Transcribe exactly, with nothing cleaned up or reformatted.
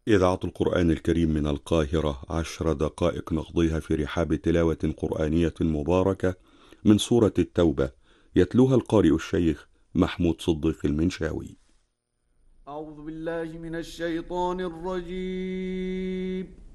إذاعة القرآن الكريم من القاهرة، عشر دقائق نقضيها في رحاب تلاوة قرآنية مباركة من سورة التوبة، يتلوها القارئ الشيخ محمود صديق المنشاوي. أعوذ بالله من الشيطان الرجيم.